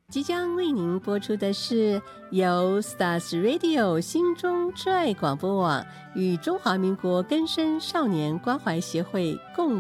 即将为您播出的是由 Stars Radio 心中之爱广播网与中华民国更生少年关怀协会共